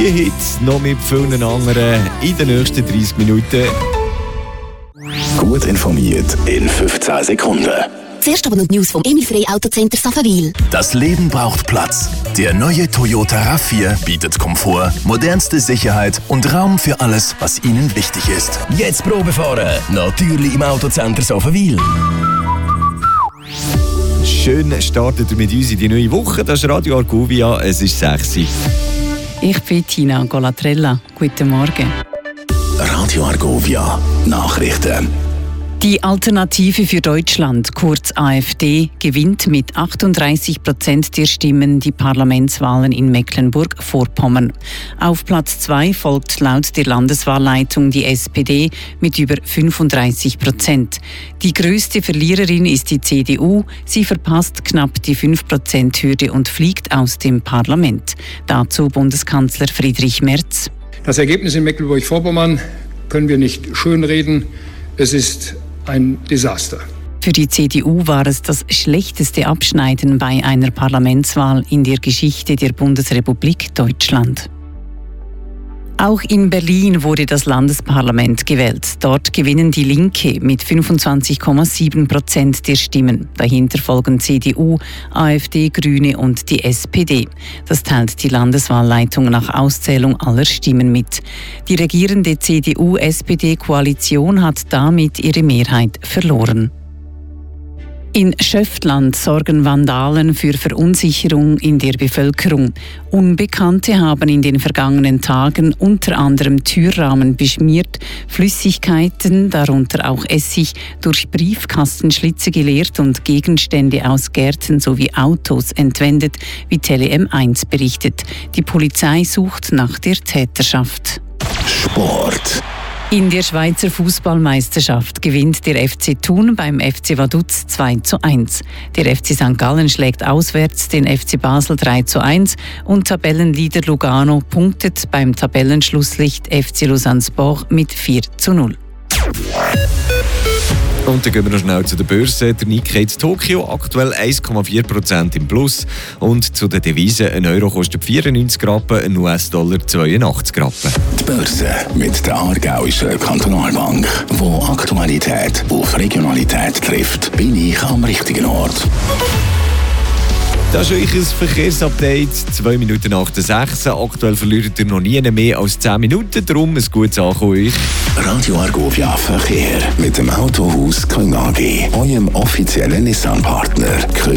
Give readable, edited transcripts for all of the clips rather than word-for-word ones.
Die Hits noch mit vielen anderen in den nächsten 30 Minuten. Gut informiert in 15 Sekunden. Zuerst aber noch die News vom Emil Frey Autocenter Saffenwil. Das Leben braucht Platz. Der neue Toyota RAV4 bietet Komfort, modernste Sicherheit und Raum für alles, was Ihnen wichtig ist. Jetzt Probe fahren, natürlich im Autocenter Saffenwil. Schön startet ihr mit uns in die neue Woche. Das ist Radio Argovia, es ist 6 Uhr. Ich bin Tina Golatrella. Guten Morgen. Radio Argovia, Nachrichten. Die Alternative für Deutschland, kurz AfD, gewinnt mit 38% der Stimmen die Parlamentswahlen in Mecklenburg-Vorpommern. Auf Platz 2 folgt laut der Landeswahlleitung die SPD mit über 35%. Die größte Verliererin ist die CDU. Sie verpasst knapp die 5%-Hürde und fliegt aus dem Parlament. Dazu Bundeskanzler Friedrich Merz. Das Ergebnis in Mecklenburg-Vorpommern können wir nicht schönreden. Es ist ein Desaster. Für die CDU war es das schlechteste Abschneiden bei einer Parlamentswahl in der Geschichte der Bundesrepublik Deutschland. Auch in Berlin wurde das Landesparlament gewählt. Dort gewinnen die Linke mit 25,7% der Stimmen. Dahinter folgen CDU, AfD, Grüne und die SPD. Das teilt die Landeswahlleitung nach Auszählung aller Stimmen mit. Die regierende CDU-SPD-Koalition hat damit ihre Mehrheit verloren. In Schöftland sorgen Vandalen für Verunsicherung in der Bevölkerung. Unbekannte haben in den vergangenen Tagen unter anderem Türrahmen beschmiert, Flüssigkeiten, darunter auch Essig, durch Briefkastenschlitze geleert und Gegenstände aus Gärten sowie Autos entwendet, wie Tele M1 berichtet. Die Polizei sucht nach der Täterschaft. Sport. In der Schweizer Fußballmeisterschaft gewinnt der FC Thun beim FC Vaduz 2:1. Der FC St. Gallen schlägt auswärts den FC Basel 3:1 und Tabellenleader Lugano punktet beim Tabellenschlusslicht FC Lausanne Sport mit 4:0. Und dann gehen wir noch schnell zu der Börse. Der Nikkei in Tokio, aktuell 1,4% im Plus. Und zu den Devisen, ein Euro kostet 94 Rappen, ein US-Dollar 82 Rappen. Die Börse mit der Aargauischen Kantonalbank, wo Aktualität auf Regionalität trifft, bin ich am richtigen Ort. Das ist euch ein Verkehrsupdate, 2 Minuten nach der 6. Aktuell verliert ihr noch nie mehr als 10 Minuten, darum ein gutes Ankommen euch. Radio Argovia Verkehr mit dem Autohaus Küng AG, eurem offiziellen Nissan-Partner.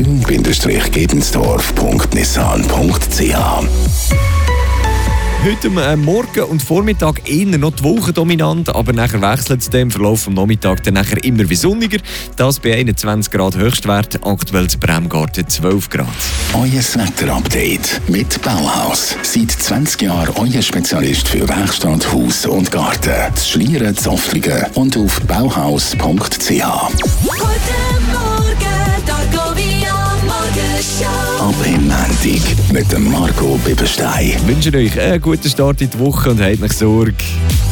küng-gebensdorf.nissan.ch. Heute Morgen und Vormittag eher noch die Wolken dominant, aber nachher wechselt es im Verlauf des Nachmittags dann nachher immer wie sonniger. Das bei 21 Grad Höchstwert, aktuell zu Bremgarten 12 Grad. Euer Wetterupdate mit Bauhaus. Seit 20 Jahren euer Spezialist für Werkstatt, Haus und Garten. Zu Schlieren, zu Offlingen und auf bauhaus.ch. Guten Morgen, Argovia Morgenshow. Ab im Montag mit dem Marco Bibberstein. Ich wünsche euch einen guten Start in die Woche und habt nicht Sorge.